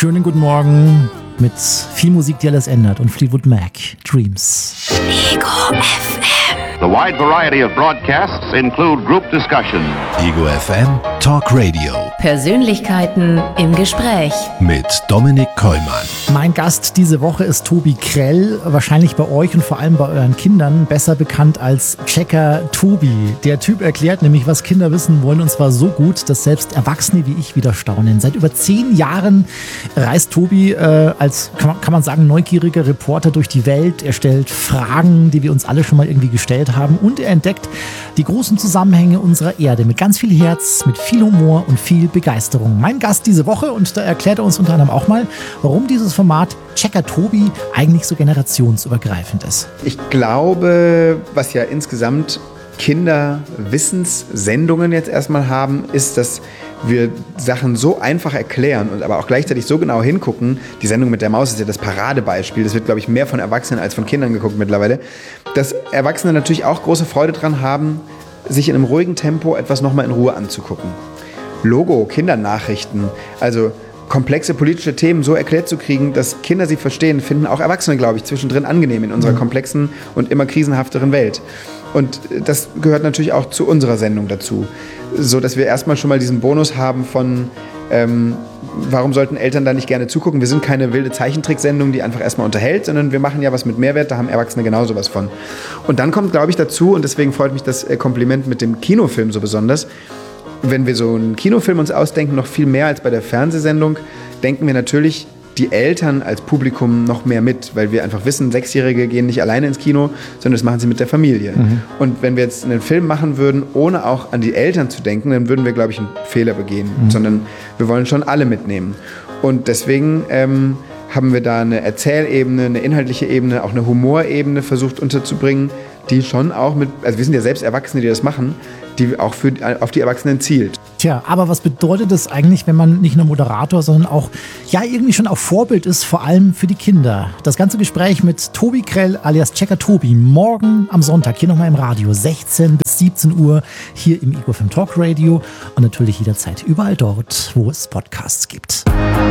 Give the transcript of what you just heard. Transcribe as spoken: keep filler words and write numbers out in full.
Schönen guten Morgen mit viel Musik, die alles ändert und Fleetwood Mac, Dreams. Ego F M. The wide variety of broadcasts include group discussion. Ego F M Talk Radio. Persönlichkeiten im Gespräch. Mit Dominik Kollmann. Mein Gast diese Woche ist Tobi Krell, wahrscheinlich bei euch und vor allem bei euren Kindern besser bekannt als Checker Tobi. Der Typ erklärt nämlich, was Kinder wissen wollen, und zwar so gut, dass selbst Erwachsene wie ich wieder staunen. Seit über zehn Jahren reist Tobi äh, als, kann man, kann man sagen, neugieriger Reporter durch die Welt. Er stellt Fragen, die wir uns alle schon mal irgendwie gestellt haben, und er entdeckt die großen Zusammenhänge unserer Erde mit ganz viel Herz, mit viel Humor und viel Begeisterung. Mein Gast diese Woche, und da erklärt er uns unter anderem auch mal, warum dieses Format Checker Tobi eigentlich so generationsübergreifend ist. Ich glaube, was ja insgesamt Kinderwissenssendungen jetzt erstmal haben, ist, dass wir Sachen so einfach erklären und aber auch gleichzeitig so genau hingucken. Die Sendung mit der Maus ist ja das Paradebeispiel. Das wird, glaube ich, mehr von Erwachsenen als von Kindern geguckt mittlerweile. Dass Erwachsene natürlich auch große Freude dran haben, sich in einem ruhigen Tempo etwas nochmal in Ruhe anzugucken. Logo, Kindernachrichten, also komplexe politische Themen so erklärt zu kriegen, dass Kinder sie verstehen, finden auch Erwachsene, glaube ich, zwischendrin angenehm in unserer komplexen und immer krisenhafteren Welt. Und das gehört natürlich auch zu unserer Sendung dazu, so dass wir erstmal schon mal diesen Bonus haben von ähm, warum sollten Eltern da nicht gerne zugucken? Wir sind keine wilde Zeichentricksendung, die einfach erstmal unterhält, sondern wir machen ja was mit Mehrwert, da haben Erwachsene genauso was von. Und dann kommt, glaube ich, dazu, und deswegen freut mich das Kompliment mit dem Kinofilm so besonders, wenn wir so einen Kinofilm uns ausdenken, noch viel mehr als bei der Fernsehsendung, denken wir natürlich die Eltern als Publikum noch mehr mit, weil wir einfach wissen, Sechsjährige gehen nicht alleine ins Kino, sondern das machen sie mit der Familie. Mhm. Und wenn wir jetzt einen Film machen würden, ohne auch an die Eltern zu denken, dann würden wir, glaube ich, einen Fehler begehen, mhm. sondern wir wollen schon alle mitnehmen. Und deswegen ähm, haben wir da eine Erzählebene, eine inhaltliche Ebene, auch eine Humorebene versucht unterzubringen, die schon auch mit, also wir sind ja selbst Erwachsene, die das machen, die auch für, auf die Erwachsenen zielt. Tja, aber was bedeutet das eigentlich, wenn man nicht nur Moderator, sondern auch, ja, irgendwie schon auch Vorbild ist, vor allem für die Kinder? Das ganze Gespräch mit Tobi Krell alias Checker Tobi morgen am Sonntag hier nochmal im Radio, sechzehn bis siebzehn Uhr, hier im Ego F M Talk Radio und natürlich jederzeit überall dort, wo es Podcasts gibt.